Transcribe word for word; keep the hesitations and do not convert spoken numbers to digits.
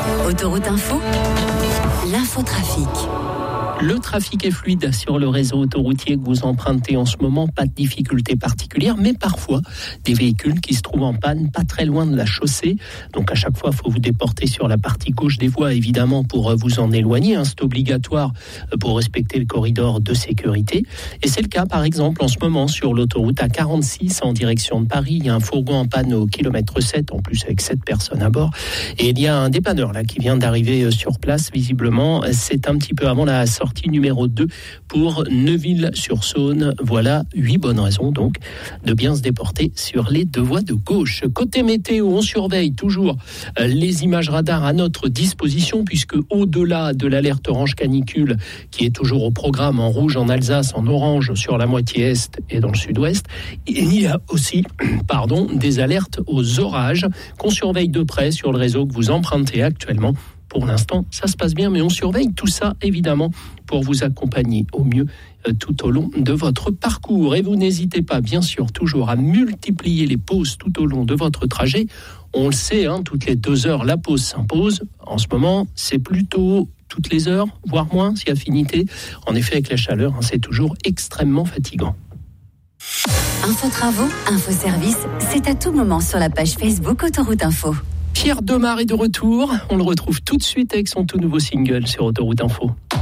Autoroute Info, l'infotrafic. Le trafic est fluide sur le réseau autoroutier que vous empruntez en ce moment, pas de difficultés particulières, mais parfois des véhicules qui se trouvent en panne pas très loin de la chaussée. Donc à chaque fois, il faut vous déporter sur la partie gauche des voies, évidemment, pour vous en éloigner. Hein, c'est obligatoire pour respecter le corridor de sécurité. Et c'est le cas, par exemple, en ce moment, sur l'autoroute A quarante-six en direction de Paris. Il y a un fourgon en panne au kilomètre sept, en plus avec sept personnes à bord. Et il y a un dépanneur là qui vient d'arriver sur place, visiblement. C'est un petit peu avant la sortie numéro deux pour Neuville-sur-Saône. Voilà huit bonnes raisons donc de bien se déporter sur les deux voies de gauche. Côté météo, on surveille toujours les images radars à notre disposition puisque au-delà de l'alerte orange canicule qui est toujours au programme en rouge en Alsace, en orange sur la moitié est et dans le sud-ouest, il y a aussi pardon, des alertes aux orages qu'on surveille de près sur le réseau que vous empruntez actuellement. Pour l'instant, ça se passe bien, mais on surveille tout ça, évidemment, pour vous accompagner au mieux euh, tout au long de votre parcours. Et vous n'hésitez pas, bien sûr, toujours à multiplier les pauses tout au long de votre trajet. On le sait, hein, toutes les deux heures, la pause s'impose. En ce moment, c'est plutôt toutes les heures, voire moins, si affinité. En effet, avec la chaleur, hein, c'est toujours extrêmement fatigant. Info Travaux, Info Service, c'est à tout moment sur la page Facebook Autoroute Info. Pierre Demar est de retour. On le retrouve tout de suite avec son tout nouveau single sur Autoroute Info.